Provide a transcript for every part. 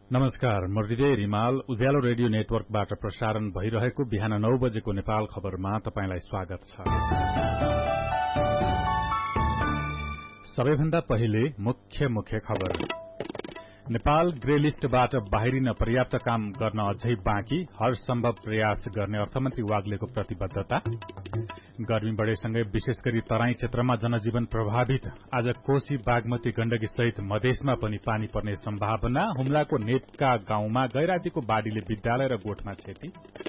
नमस्कार, म हृदय रिमाल उज्यालो रेडियो नेटवर्कबाट प्रसारण भइरहेको बिहान 9 बजेको नेपाल खबरमा तपाईंलाई स्वागत छ। सबैभन्दा पहिले मुख्य खबर। नेपाल ग्रे लिस्टबाट बाहिरिन पर्याप्त काम गर्न अझै बाँकी, हर सम्भव प्रयास गर्ने अर्थमन्त्री वाग्लेको प्रतिबद्धता। गर्मी बढेसँगै विशेष गरी तराई क्षेत्रमा जनजीवन प्रभावित, आज कोशी बागमती गण्डकी सहित मधेसमा पनि पानी पर्ने सम्भावना। हुम्लाको नेपका गाउँमा गैरातीको बाढ़ीले विद्यालय र गोठमा क्षति।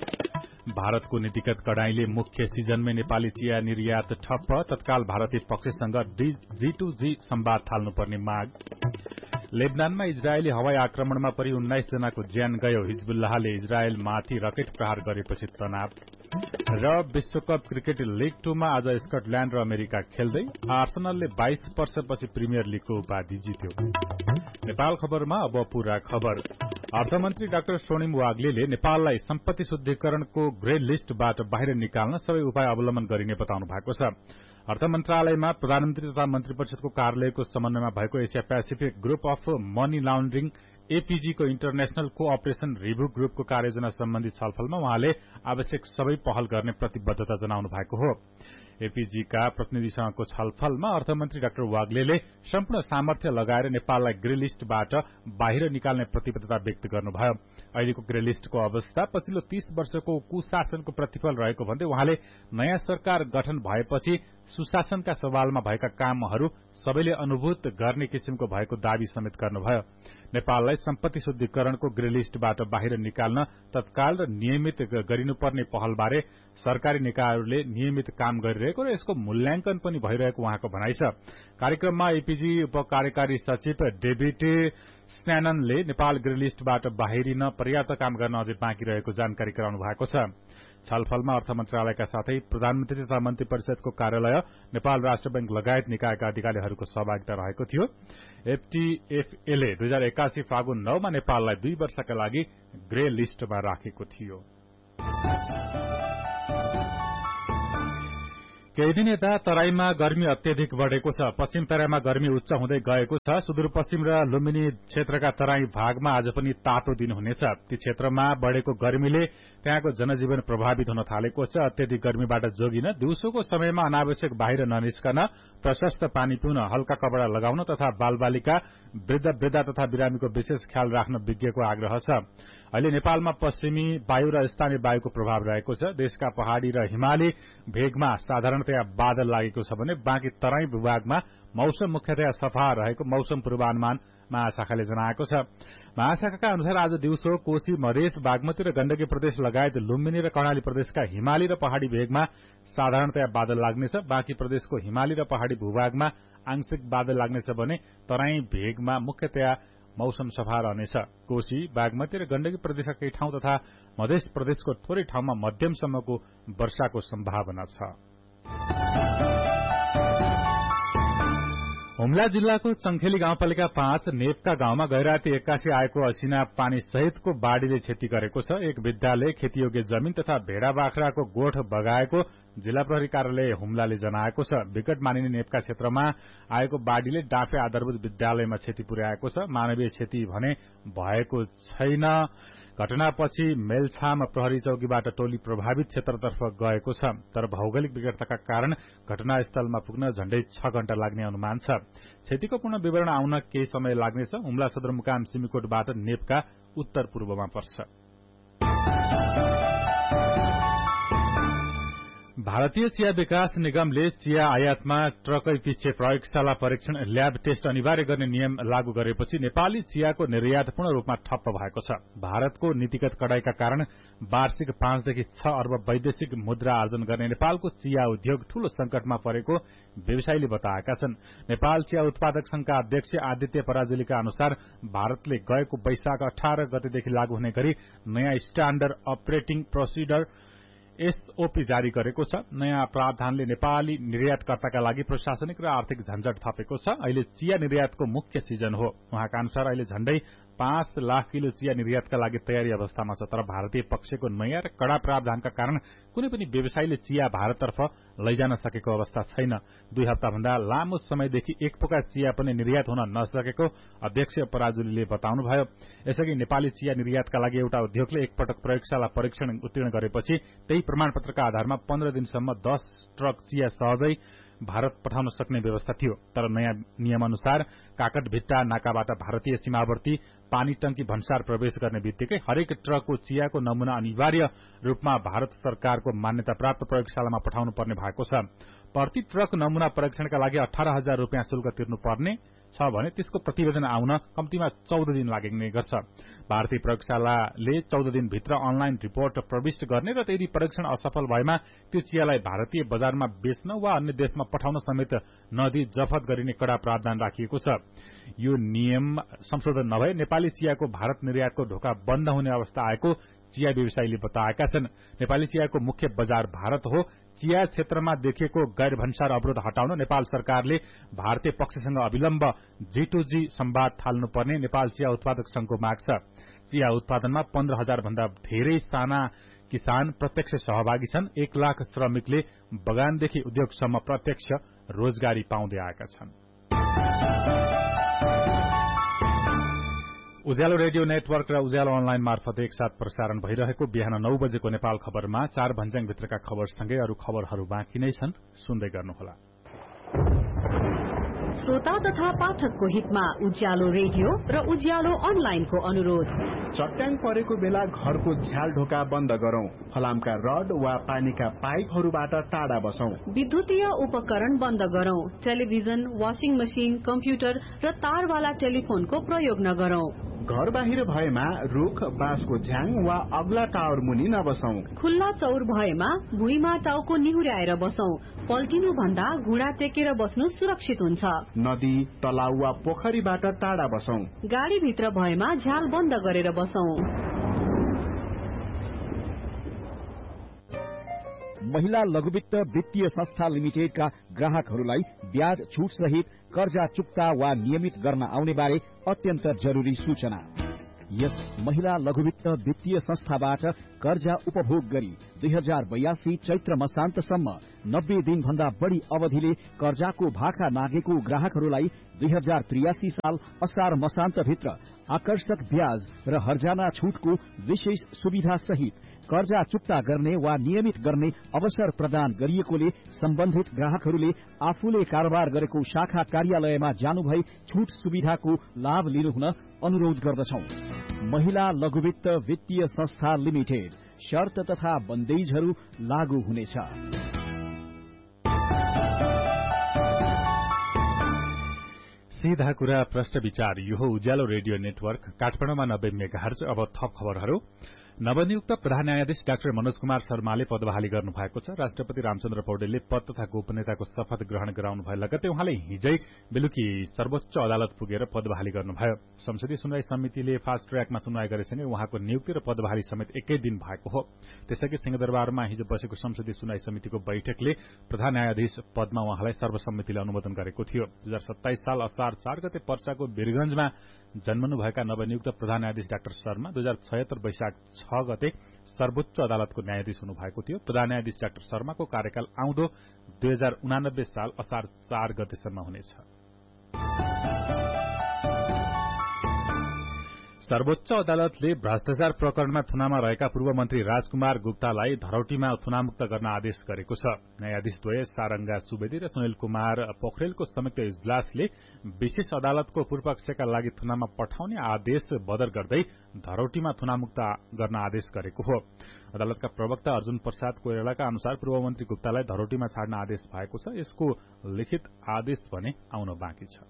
भारतको नीतिगत कडाईले मुख्य सिजनमै नेपाली चिया निर्यात ठप्प, तत्काल भारतीय पक्षसँग G2G संवाद थाल्नुपर्ने माग। लेबनानमा इजरायली हवाई आक्रमणमा परि 19 जनाको ज्यान गयो, हिजबुल्लाहले इजरायलमाथि रकेट प्रहार गरेपछि तनाव। र विश्वकप क्रिकेट लीग 2 मा आज स्कटल्याण्ड र अमेरिका खेल्दै, आर्सेनलले 22 वर्षपछि प्रिमियर लीगको उपाधि जित्यो। नेपाल खबरमा अब पूरा खबर। अर्थमन्त्री डाक्टर स्वर्णिम वाग्लेले नेपाललाई सम्पत्ति शुद्धिकरणको ग्रे लिस्टबाट बाहिर निकाल्न सबै उपाय अवलम्बन गरिने बताउनु भएको छ। अर्थ मन्त्रालयमा प्रधानमन्त्री तथा मन्त्री परिषदको कार्यालयको समन्वयमा भएको Asia Pacific group of money लाउन्ड्रिङ APG को इन्टरनेशनल कोअपरेशन रिभ्यू ग्रुपको कार्ययोजना सम्बन्धी छलफलमा उहाँले आवश्यक सबै पहल गर्ने प्रतिबद्धता जनाउनु भएको हो। एपीजी का प्रतिनिधिसँगको छलफलमा अर्थमन्त्री डाक्टर वाग्लेले सम्पूर्ण सामर्थ्य लगाएर नेपाललाई ग्रे लिस्टबाट बाहिर निकाल्ने प्रतिबद्धता व्यक्त गर्नुभयो। अहिलेको ग्रे लिस्टको अवस्था पछिल्लो 30 वर्षको कुशासनको प्रतिफल रहेको भन्दै उहाँले नयाँ सरकार गठन भएपछि सुशासनका सवालमा भएका कामहरू सबैले अनुभूत गर्ने किसिमको भएको दावी समेत गर्नुभयो। नेपाललाई सम्पत्ति शुद्धिकरणको ग्रे लिस्टबाट बाहिर निकाल्न तत्काल र नियमित गरिनुपर्ने पहलबारे सरकारी निकायहरूले नियमित काम गरिरहेको र यसको मूल्याङ्कन पनि भइरहेको उहाँको भनाइ छ। कार्यक्रममा एपीजी उपकार्यकारी सचिव डेभिड स्न्याननले नेपाल ग्रे लिस्टबाट बाहिरिन पर्याप्त काम गर्न अझै बाँकी रहेको जानकारी गराउनु भएको छ। छलफलमा अर्थ मन्त्रालयका साथै प्रधानमन्त्री तथा मन्त्री परिषदको कार्यालय, नेपाल राष्ट्र बैंक लगायत निकायका अधिकारीहरूको सहभागिता रहेको थियो। एफटीएफएले 2081 फागुन 9 मा नेपाललाई 2 वर्षका लागि ग्रे लिस्टमा राखेको थियो। केही दिन यता तराईमा गर्मी अत्यधिक बढ़ेको छ। पश्चिम तराईमा गर्मी उच्च हुँदै गएको छ। सुदूरपश्चिम र लुम्बिनी क्षेत्रका तराई भागमा आज पनि तातो दिन हुनेछ। ती क्षेत्रमा बढ़ेको गर्मीले त्यहाँको जनजीवन प्रभावित हुन थालेको छ। अत्यधिक गर्मीबाट जोगिन दिउँसोको समयमा अनावश्यक बाहिर ननिस्कन, प्रशस्त पानी पिउन, हल्का कपड़ा लगाउन तथा बालबालिका, वृद्ध तथा बिरामीको विशेष ख्याल राख्न विज्ञको आग्रह छ। अहिले नेपालमा पश्चिमी वायु र स्थानीय वायुको प्रभाव रहेको छ। देशका पहाड़ी र हिमाली भेगमा साधारणतया बादल लागेको छ भने बाँकी तराई भूभागमा मौसम मुख्यतया सफा रहेको मौसम पूर्वानुमान महाशाखाले जनाएको छ। महाशाखाका अनुसार आज दिउँसो कोशी, मधेस, बागमती र गण्डकी प्रदेश लगायत लुम्बिनी र कर्णाली प्रदेशका हिमाली र पहाड़ी भेगमा साधारणतया बादल लाग्नेछ। बाँकी प्रदेशको हिमाली र पहाड़ी भूभागमा आंशिक बादल लाग्नेछ भने तराई भेगमा मुख्यतया मौसम सफा रहनेछ। कोशी, बागमती र गण्डकी प्रदेशका केही ठाउँ तथा मध्य प्रदेशको थोरै ठाउँमा मध्यमसम्मको वर्षाको सम्भावना छ। हुम्ला जिल्लाको चङ्खेली गाउँपालिका 5 नेपका गाउँमा गैराती 81 आएको असिना पानी सहितको बाढ़ीले क्षति गरेको छ। एक विद्यालय, खेतीयोग्य जमिन तथा भेडा बाख्राको गोठ बगाएको जिल्ला प्रहरी कार्यालय हुम्लाले जनाएको छ। विकट मानिने नेपका क्षेत्रमा आएको बाढ़ीले डाँफे आधारभूत विद्यालयमा क्षति पुर्याएको छ। मानवीय क्षति भने भएको छैन। घटनापछि मेलछाम प्रहरी चौकीबाट टोली प्रभावित क्षेत्रतर्फ गएको छ, तर भौगोलिक विकटताका कारण घटनास्थलमा पुग्न झण्डै 6 घण्टा लाग्ने अनुमान छ। क्षतिको पूर्ण विवरण आउन केही समय लाग्नेछ। हुम्ला सदरमुकाम सिमीकोटबाट नेपका उत्तर पूर्वमा पर्छ। भारतीय चिया विकास निगमले चिया आयातमा ट्रकै पिच्छे प्रयोगशाला परीक्षण ल्याब टेस्ट अनिवार्य गर्ने नियम लागू गरेपछि नेपाली चियाको निर्यात पूर्ण रूपमा ठप्प भएको छ। भारतको नीतिगत कडाईका कारण वार्षिक 5 देखि 6 अर्ब वैदेशिक मुद्रा आर्जन गर्ने नेपालको चिया उद्योग ठूलो संकटमा परेको व्यवसायीले बताएका छन्। नेपाल चिया उत्पादक संघका अध्यक्ष आदित्य पराजुलीका अनुसार भारतले गएको वैशाख 18 गतेदेखि लागू हुने गरी नयाँ स्ट्याण्डर्ड अपरेटिङ प्रोसिडर एसओपी जारी गरेको छ। नयाँ प्रावधानले नेपाली निर्यातकर्ताका लागि प्रशासनिक र आर्थिक झन्झट थपेको छ। अहिले चिया निर्यातको मुख्य सिजन हो। उहाँका अनुसार अहिले झण्डै 5 लाख किलो चिया निर्यातका लागि तयारी अवस्थामा छ। तर भारतीय पक्षको नयाँ र कड़ा प्रावधानका कारण कुनै पनि व्यवसायीले चिया भारततर्फ लैजान सकेको अवस्था छैन। 2 हप्ताभन्दा लामो समयदेखि एक पोका चिया पनि निर्यात हुन नसकेको अध्यक्ष पराजुलीले बताउनुभयो। यसअघि नेपाली चिया निर्यातका लागि एउटा उद्योगले एकपटक प्रयोगशाला परीक्षण उत्तीर्ण गरेपछि त्यही प्रमाणपत्रका आधारमा 15 दिनसम्म 10 ट्रक चिया सहजै भारत पठाउन सक्ने व्यवस्था थियो। तर नयाँ नियमअनुसार काकटभिट्टा नाकाबाट भारतीय सीमावर्ती पानी टंकी भन्सार प्रवेश गर्ने बित्तिकै हरेक ट्रकको चियाको नमूना अनिवार्य रूपमा भारत सरकारको मान्यता प्राप्त प्रयोगशालामा पठाउनु पर्ने भएको छ। प्रति ट्रक नमूना परीक्षणका लागि 18,000 रूपियाँ शुल्क तिर्नुपर्ने छ भने त्यसको प्रतिवेदन आउन कम्तीमा 14 दिन लाग्ने गर्छ। भारतीय प्रयोगशालाले 14 दिनभित्र अनलाइन रिपोर्ट प्रविष्ट गर्ने र यदि परीक्षण असफल भएमा त्यो चियालाई भारतीय बजारमा बेच्न वा अन्य देशमा पठाउन समेत नदिई जफत गरिने कड़ा प्रावधान राखिएको छ। यो नियम संशोधन नभए नेपाली चियाको भारत निर्यातको ढोका बन्द हुने अवस्था आएको चिया व्यवसायीले बताएका छन्। नेपाली चियाको मुख्य बजार भारत हो। चिया क्षेत्रमा देखिएको गैर भन्सार अवरोध हटाउन नेपाल सरकारले भारतीय पक्षसँग अविलम्ब G2G संवाद थाल्नुपर्ने नेपाल चिया उत्पादक संघको माग छ। चिया उत्पादनमा 15,000 भन्दा धेरै साना किसान प्रत्यक्ष सहभागी छन्। 1 लाख श्रमिकले बगानदेखि उद्योगसम्म प्रत्यक्ष रोजगारी पाउँदै आएका छन्। उज्यालो रेडियो नेटवर्क र उज्यालो अनलाइन मार्फत एकसाथ प्रसारण भइरहेको बिहान 9 बजेको नेपाल खबरमा 4 भन्ज्याङभित्रका खबरसँगै अरू खबरहरू बाँकी नै छन्, सुन्दै गर्नुहोला। श्रोता तथा पाठकको हितमा उज्यालो रेडियो र उज्यालो अनलाइनको अनुरोध। चट्याङ परेको बेला घरको झ्याल ढोका बन्द गरौं। फलामका रड वा पानीका पाइपहरूबाट टाढा बसौं। विद्युतीय उपकरण बन्द गरौं। टेलिभिजन, वाशिङ मशिन, कम्प्युटर र तारवाला टेलिफोनको प्रयोग नगरौं। घर बाहिर भएमा रुख, बाँसको झ्याङ वा अग्ला टावर मुनि नबसौं। खुल्ला चौर भएमा भुइँमा टाउको निहुर्याएर बसौं। पल्टिनु भन्दा घुँडा टेकेर बस्नु सुरक्षित हुन्छ। नदी, तलाउ वा पोखरीबाट टाढा बसौं। गाडी भित्र भएमा झ्याल बन्द गरेर बसौं। महिला लघुवित्त वित्तीय संस्था लिमिटेडका ग्राहकहरूलाई ब्याज छुट सहित कर्जा चुक्ता वा नियमित गर्न आउने बारे अत्यन्त जरुरी सूचना। यस महिला लघुवित्त वित्तीय संस्थाबाट कर्जा उपभोग गरी 2082 चैत्र मसान्तसम्म 90 दिन भन्दा बढ़ी अवधिले कर्जाको भाका नागेको ग्राहकहरूलाई 2083 साल असार मसान्तभित्र आकर्षक ब्याज र हर्जाना छुटको विशेष सुविधा सहित कर्जा चुक्ता गर्ने वा नियमित गर्ने अवसर प्रदान गरिएकोले सम्बन्धित ग्राहकहरूले आफूले कारोबार गरेको शाखा कार्यालयमा जानुभई छुट सुविधाको लाभ लिनुहुन अनुरोध गर्दछौं। महिला लघुवित्त वित्तीय संस्था लिमिटेड। शर्त तथा बन्देजहरू लागू हुनेछ। सीधा कुरा प्रश्न विचार। यो हो उज्यालो रेडियो नेटवर्क काठमाडौँमा 90 मेगाहर्ज। अब थप खबरहरू। नवनियुक्त प्रधान न्यायाधीश डाक्टर मनोज कुमार शर्माले पदबहाली गर्नु भएको छ। राष्ट्रपति रामचन्द्र पौडेलले पद तथा गोपनीयताको शपथ ग्रहण गराउनु भए लगतै उहाँले हिजै बेलुकी सर्वोच्च अदालत पुगेर पदबहाली गर्नुभयो। संसदीय सुनवाई समितिले फास्ट ट्र्याकमा सुनवाई गरेसँगै उहाँको नियुक्ति र पदबहाली समेत एकै दिन भएको हो। त्यसैगरी सिंहदरबारमा हिजो बसेको संसदीय सुनवाई समितिको बैठकले प्रधान न्यायाधीश पदमा उहाँलाई सर्वसम्मतिले अनुमोदन गरेको थियो। 2027 साल असार 4 गते पर्साको वीरगंजमा जन्मनुभएका नवनियुक्त प्रधान न्यायाधीश डाक्टर शर्मा 2076 वैशाख 6 गते सर्वोच्च अदालतको न्यायाधीश हुनुभएको थियो। प्रधान न्यायाधीश डाक्टर शर्माको कार्यकाल आउँदो 2089 साल असार 4 गतेसम्म हुनेछ। सर्वोच्च अदालतले भ्रष्टाचार प्रकरणमा थुनामा रहेका पूर्व मन्त्री राजकुमार गुप्तालाई धरौटीमा थुनामुक्त गर्न आदेश गरेको छ। न्यायाधीशद्वय सारंगा सुवेदी र सुनिल कुमार पोखरेलको संयुक्त इजलासले विशेष अदालतको पूर्वपक्षका लागि थुनामा पठाउने आदेश बदर गर्दै धरौटीमा थुनामुक्त गर्न आदेश गरेको हो। अदालतका प्रवक्ता अर्जुन प्रसाद कोइरालाका अनुसार पूर्व मन्त्री गुप्तालाई धरौटीमा छाड्न आदेश भएको छ। यसको लिखित आदेश भने आउन बाँकी छ।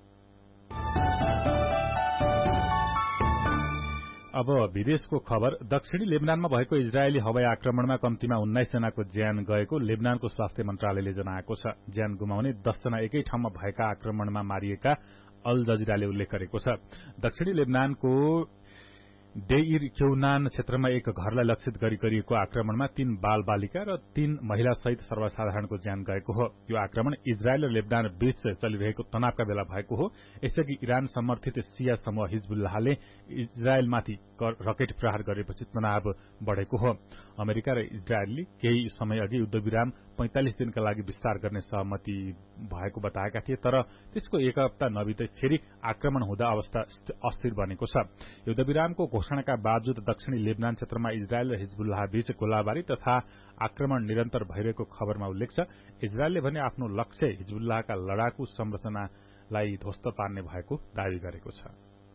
अब विदेशको खबर। दक्षिणी लेबनानमा भएको इजरायली हवाई आक्रमणमा कम्तीमा 19 जनाको ज्यान गएको लेबनानको स्वास्थ्य मन्त्रालयले जनाएको छ। ज्यान गुमाउने 10 जना एकै ठाउँमा भएका आक्रमणमा मारिएका अल जजिराले उल्लेख गरेको छ। दक्षिणी लेबनानको डेइर क्यौनान क्षेत्रमा एक घरलाई लक्षित गरी गरिएको आक्रमणमा 3 बालबालिका र 3 महिला सहित सर्वसाधारणको ज्यान गएको हो। यो आक्रमण इजरायल र लेबनान बीच चलिरहेको तनावका बेला भएको हो। यसअघि इरान समर्थित सिया समूह हिजबुल्लाहले इजरायलमाथि रकेट प्रहार गरेपछि तनाव बढ़ेको हो। अमेरिका र इजरायलले केही समय अघि युद्धविराम 45 दिनका लागि विस्तार गर्ने सहमति भएको बताएका थिए, तर त्यसको एक हप्ता नबित्दै फेरि आक्रमण हुँदा अवस्था अस्थिर बनेको छ। युद्धविरामको घोषणाका बावजुद दक्षिणी लेबनान क्षेत्रमा इजरायल र हिजबुल्लाह बीच गोलाबारी तथा आक्रमण निरन्तर भइरहेको खबरमा उल्लेख छ। इजरायलले भने आफ्नो लक्ष्य हिजबुल्लाहका लडाकु संरचनालाई ध्वस्त पार्ने भएको दावी गरेको छ।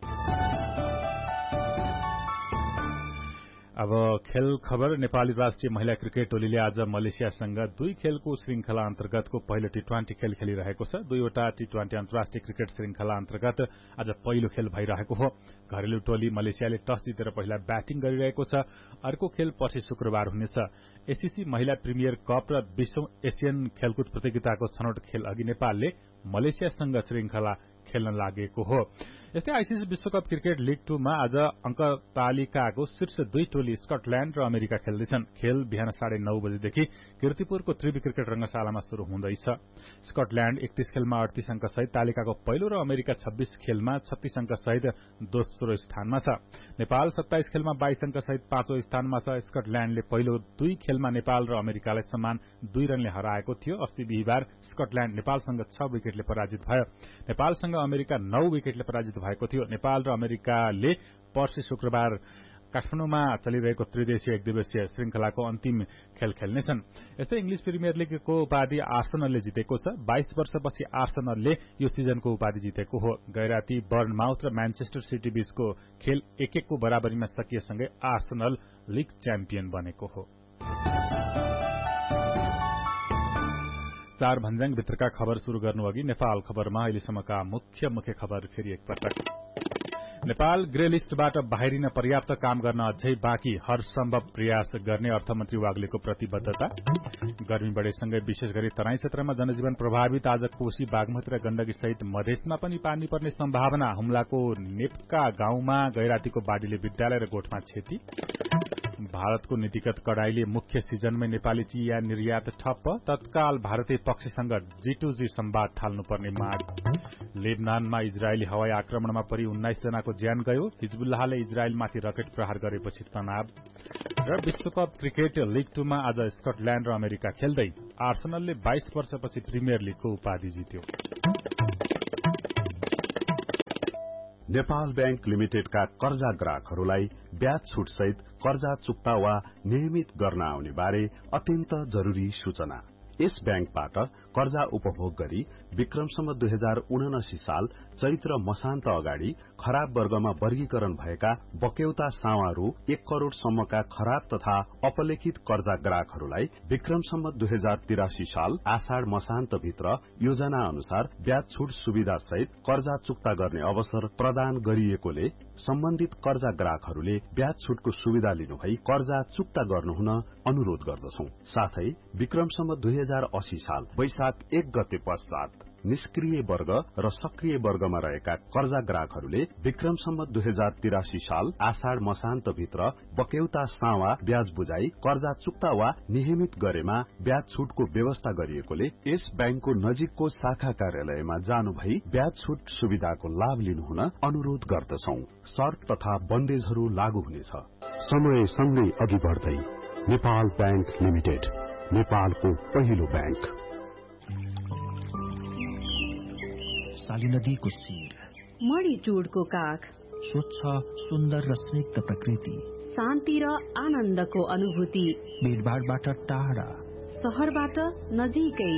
अब खेल खबर। नेपाली राष्ट्रिय महिला क्रिकेट टोलीले आज मलेसियासँग 2 खेलको श्रृंखला अन्तर्गतको पहिलो टी20 खेल खेलिरहेको छ। 2वटा टी20 अन्तर्राष्ट्रिय क्रिकेट श्रृंखला अन्तर्गत आज पहिलो खेल भइरहेको हो। घरेलु टोली मलेसियाले टस जितेर पहिला ब्याटिङ गरिरहेको छ। अर्को खेल पछि शुक्रबार हुनेछ। एसीसी महिला प्रिमियर कप र विश्व एसियन खेलकुद प्रतियोगिताको छनौट खेल अघि नेपालले मलेसियासँग श्रृंखला खेल्न लागेको हो। यस्तै आईसीसी विश्वकप क्रिकेट लीग 2 मा आज अंक तालिकाको शीर्ष 2 टोली स्कटल्याण्ड र अमेरिका खेल्दैछन्। खेल बिहान 9:30 बजेदेखि कीर्तिपुरको त्रिवी क्रिकेट रंगशालामा शुरू हुँदैछ। स्कटल्याण्ड 31 खेलमा 38 अंक सहित तालिकाको पहिलो र अमेरिका 26 खेलमा 36 अंक सहित दोस्रो स्थानमा छ। नेपाल 27 खेलमा 22 अंक सहित पाँचौं स्थानमा छ। स्कटल्याण्डले पहिलो 2 खेलमा नेपाल र अमेरिकालाई समान 2 रनले हराएको थियो। अस्ति बिहीबार स्कटल्याण्ड नेपालसँग 6 विकेटले पराजित भयो। नेपालसँग अमेरिका 9 विकेटले पराजित भएको थियो। नेपाल र अमेरिकाले पर्सि शुक्रबार काठमाडौँमा चलिरहेको त्रिदेशीय एकदिवसीय श्रृंखलाको अन्तिम खेल खेल्नेछन्। यस्तै इंग्लिश प्रिमियर लीगको उपाधि आर्सेनलले जितेको छ। 22 वर्षपछि आर्सेनलले यो सिजनको उपाधि जितेको हो। गैराती बर्नमाउथ र म्यानचेस्टर सिटी बीचको खेल 1-1 को बराबरीमा सकिएसँगै आर्सेनल लीग च्याम्पियन बनेको हो। 4 भन्ज्याङ भित्रका खबर शुरू गर्नु अघि नेपाल खबरमा अहिलेसम्मका मुख्य खबर फेरि एकपटक। नेपाल ग्रे लिस्टबाट बाहिरिन पर्याप्त काम गर्न अझै बाँकी, हर सम्भव प्रयास गर्ने अर्थमन्त्री वाग्लेको प्रतिबद्धता। गर्मी बढेसँगै विशेष गरी तराई क्षेत्रमा जनजीवन प्रभावित। आज कोशी बागमती र गण्डकी सहित मधेसमा पनि पानी पर्ने सम्भावना। हुम्लाको नेपका गाउँमा गैरातीको बाढीले विद्यालय र गोठमा क्षति। भारतको नीतिगत कडाईले मुख्य सिजनमै नेपाली चिया निर्यात ठप्प। तत्काल भारतीय पक्षसँग G2G संवाद थाल्नुपर्ने माग। लेबनानमा इजरायली हवाई आक्रमणमा परि 19 जनाको ज्यान गयो। हिजबुल्लाहले इजरायलमाथि रकेट प्रहार गरेपछि तनाव। र विश्वकप क्रिकेट लीग 2 मा आज स्कटल्याण्ड र अमेरिका खेल्दै आर्सेनलले 22 वर्षपछि प्रिमियर लीगको उपाधि जित्यो। नेपाल बैंक लिमिटेडका कर्जा ग्राहकहरूलाई ब्याज छुट सहित कर्जा चुक्ता वा नियमित गर्न आउने बारे अत्यन्त जरूरी सूचना। यस बैंकबाट कर्जा उपभोग गरी विक्रमसम्म 2079 साल चैत्र मसान्त अगाडि खराब वर्गमा वर्गीकरण भएका बक्यौता सावा रु 1 करोड़ सम्मका खराब तथा अपलेखित कर्जा ग्राहकहरूलाई विक्रमसम्म 2083 साल आषाढ़ मसान्त भित्र योजना अनुसार ब्याज छुट सुविधा सहित कर्जा चुक्ता गर्ने अवसर प्रदान गरिएकोले सम्बन्धित कर्जा ग्राहकहरूले ब्याज छुटको सुविधा लिनुभई कर्जा चुक्ता गर्नुहुन अनुरोध गर्दछौं। साथै विक्रमसम्म 2080 साल वैशाख 1 गते पश्चात निष्क्रिय वर्ग र सक्रिय वर्गमा रहेका कर्जा ग्राहकहरूले विक्रमसम्म 2083 साल आषाढ़ मसान्त भित्र बक्यौता सावा ब्याज बुझाई कर्जा चुक्ता वा नियमित गरेमा ब्याज छुटको व्यवस्था गरिएकोले यस बैंकको नजिकको शाखा कार्यालयमा जानु भई ब्याज छुट सुविधाको लाभ लिनुहुन अनुरोध गर्दछौं। शर्त तथा बन्देजहरू लागू हुनेछ। समय सँगै अघि बढ्दै नेपाल बैंक लिमिटेड, नेपालको पहिलो बैंक। साली नदीको शिर, मणिचूडको काख, स्वच्छ सुन्दर र स्निग्ध प्रकृति, शान्ति र आनन्दको अनुभूति, भीडभाडबाट टाढा, शहरबाट नजिकै।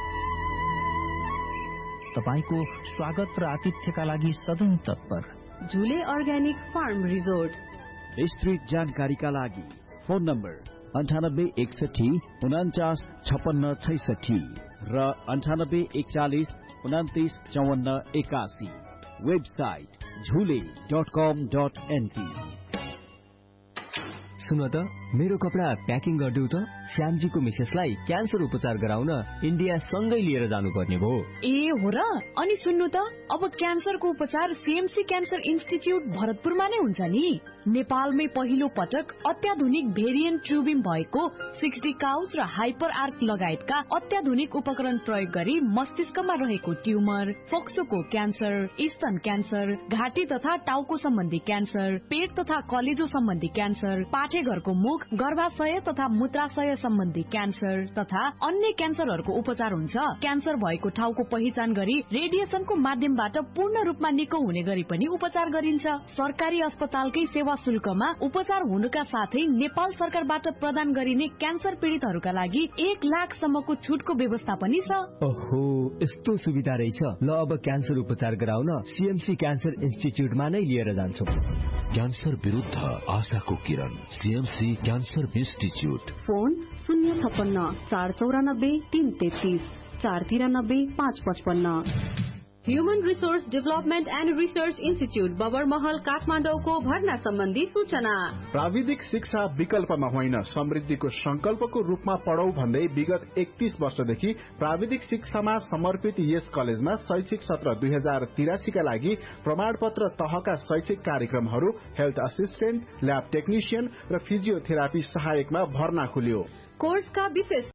तपाईको स्वागत र आतिथ्यका लागि सधैं तत्पर। झुले अर्ग्यानिक फार्म रिजोर्ट। विस्तृत जानकारीका लागि फोन नम्बर 9861 49 56 66 र 9841 29 54 81। वेबसाइट झुले.com.np। सुन त मेरो कपडा प्याकिङ गरिदेऊ त। श्यामजीको मिसेसलाई क्यान्सर उपचार गराउन इन्डिया सँगै लिएर जानुपर्ने भयो। ए हो र? अनि सुन्नु त, अब क्यान्सरको उपचार सीएमसी क्यान्सर इन्स्टिच्युट भरतपुरमा नै हुन्छ नि। नेपालमै पहिलो पटक अत्याधुनिक भेरिएन्ट ट्युबिम भएको 60 काउस र हाइपर आर्क लगायतका अत्याधुनिक उपकरण प्रयोग गरी मस्तिष्कमा रहेको ट्युमर, फोक्सोको क्यान्सर, स्तन क्यान्सर, घाँटी तथा टाउको सम्बन्धी क्यान्सर, पेट तथा कलेजो सम्बन्धी क्यान्सर, पाठेघरको मुख, गर्भाशय तथा मूत्राशय सम्बन्धी क्यान्सर तथा अन्य क्यान्सरहरूको उपचार हुन्छ। क्यान्सर भएको ठाउँको पहिचान गरी रेडिएसनको माध्यमबाट पूर्ण रूपमा निको हुने गरी पनि उपचार गरिन्छ। सरकारी अस्पतालकै सेवा शुल्कमा उपचार हुनुका साथै नेपाल सरकारबाट प्रदान गरिने क्यान्सर पीडितहरूका लागि 1 लाखसम्मको छुटको व्यवस्था पनि छ। ओहो, यस्तो सुविधा रहेछ। ल अब क्यान्सर उपचार गराउन सीएमसी क्यान्सर इन्स्टिच्युटमा नै लिएर जान्छौँ। क्यान्सर विरुद्ध आशाको किरण, CMC cancer institute. Phone 056 494 333 493 555। Human resource development and research institute Babarmahal काठमाडौँको भर्ना सम्बन्धी सूचना। प्राविधिक शिक्षा विकल्पमा होइन, समृद्धिको संकल्पको रूपमा पढौ भन्दै विगत 31 वर्षदेखि प्राविधिक शिक्षामा समर्पित यस कलेजमा शैक्षिक सत्र 2083 का लागि प्रमाणपत्र तहका शैक्षिक कार्यक्रमहरू हेल्थ असिस्टेन्ट, ल्याब टेक्निशियन र फिजियोथेरापी सहायकमा भर्ना खुल्यो। कोर्सका विशेष